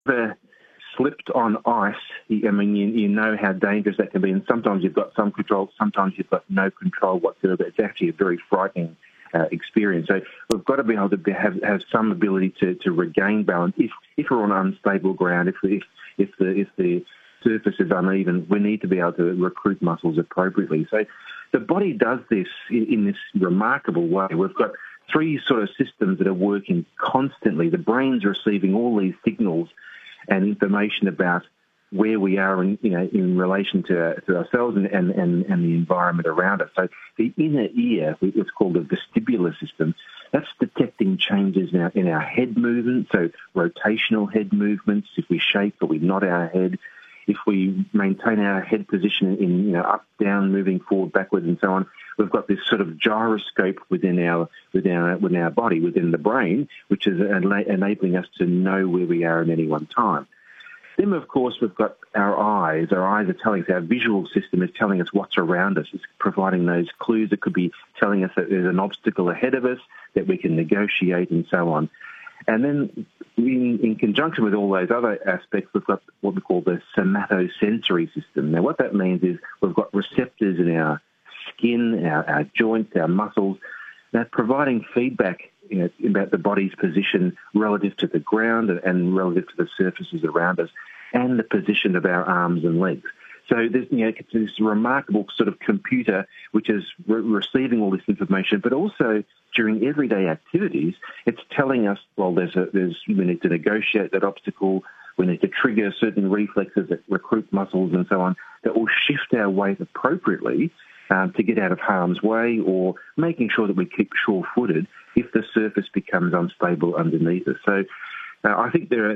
ever slipped on ice, I mean, you know how dangerous that can be, and sometimes you've got some control, sometimes you've got no control whatsoever. It's actually a very frightening experience. So we've got to be able to have some ability to regain balance. If we're on unstable ground, if the surface is uneven, we need to be able to recruit muscles appropriately. So the body does this in this remarkable way. We've got three sort of systems that are working constantly. The brain's receiving all these signals and information about where we are in relation to ourselves and the environment around us. So the inner ear, it's called the vestibular system, that's detecting changes in our head movement, so rotational head movements, if we shake or we nod our head, if we maintain our head position in up, down, moving forward, backwards, and so on. We've got this sort of gyroscope within our body, within the brain, which is enabling us to know where we are at any one time. Then, of course, we've got our eyes. Our eyes are telling us, our visual system is telling us what's around us. It's providing those clues. It could be telling us that there's an obstacle ahead of us that we can negotiate and so on. And then in conjunction with all those other aspects, we've got what we call the somatosensory system. Now, what that means is we've got receptors in our skin, our joints, our muscles, that providing feedback about the body's position relative to the ground and relative to the surfaces around us and the position of our arms and legs. So there's it's this remarkable sort of computer which is receiving all this information, but also during everyday activities, it's telling us, well, we need to negotiate that obstacle, we need to trigger certain reflexes that recruit muscles and so on, that will shift our weight appropriately to get out of harm's way, or making sure that we keep sure-footed if the surface becomes unstable underneath us. So I think there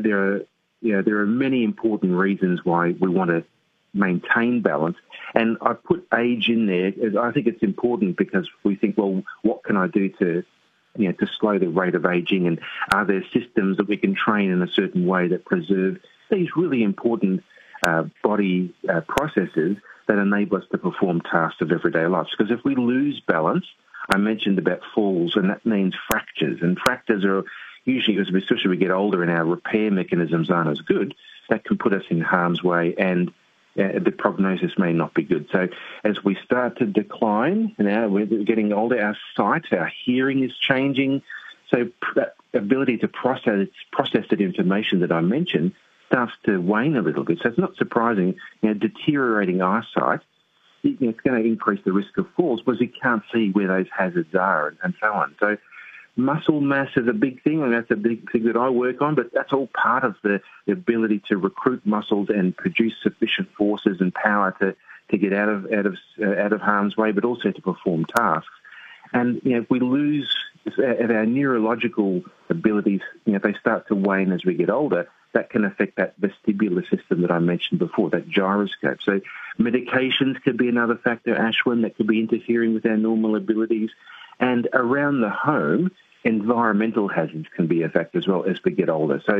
are many important reasons why we want to maintain balance. And I put age in there. I think it's important because we think, well, what can I do to slow the rate of aging? And are there systems that we can train in a certain way that preserve these really important body processes that enable us to perform tasks of everyday life? Because if we lose balance, I mentioned about falls, and that means fractures. And fractures are usually, especially as we get older and our repair mechanisms aren't as good, that can put us in harm's way, and the prognosis may not be good. So as we start to decline, we're getting older, our sight, our hearing is changing. So that ability to process that information that I mentioned starts to wane a little bit. So it's not surprising, deteriorating eyesight, it's going to increase the risk of falls because you can't see where those hazards are and so on. So muscle mass is a big thing, and that's a big thing that I work on, but that's all part of the ability to recruit muscles and produce sufficient forces and power to get out of harm's way, but also to perform tasks. And if we lose our neurological abilities, they start to wane as we get older. That can affect that vestibular system that I mentioned before, that gyroscope. So medications could be another factor, Ashwin, that could be interfering with our normal abilities. And around the home, environmental hazards can be a factor as well as we get older. So,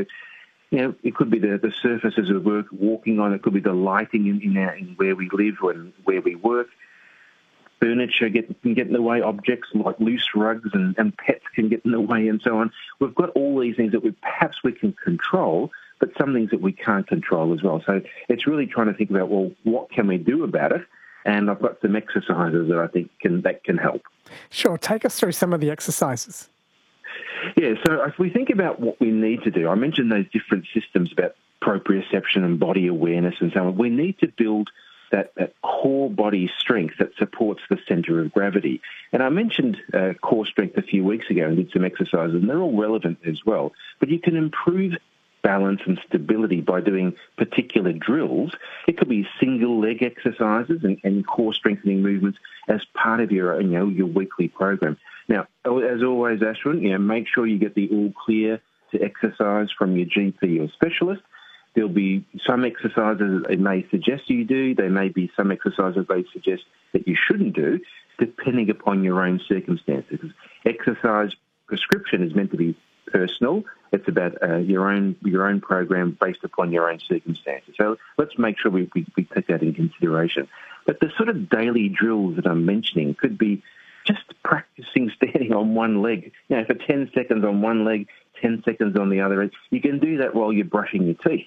it could be the surfaces we're walking on. It could be the lighting in where we live and where we work. Furniture can get in the way. Objects like loose rugs and pets can get in the way and so on. We've got all these things that perhaps we can control, but some things that we can't control as well. So it's really trying to think about, well, what can we do about it? And I've got some exercises that I think can help. Sure. Take us through some of the exercises. Yeah, so if we think about what we need to do, I mentioned those different systems about proprioception and body awareness and so on. We need to build that core body strength that supports the centre of gravity. And I mentioned core strength a few weeks ago and did some exercises, and they're all relevant as well. But you can improve balance and stability by doing particular drills. It could be single leg exercises and core strengthening movements as part of your weekly program. Now, as always, Ashwin, make sure you get the all clear to exercise from your GP or specialist. There'll be some exercises they may suggest you do. There may be some exercises they suggest that you shouldn't do, depending upon your own circumstances. Exercise prescription is meant to be personal. It's about your own program based upon your own circumstances. So let's make sure we take that in consideration. But the sort of daily drills that I'm mentioning could be just practicing standing on one leg, for 10 seconds on one leg, 10 seconds on the other end. You can do that while you're brushing your teeth.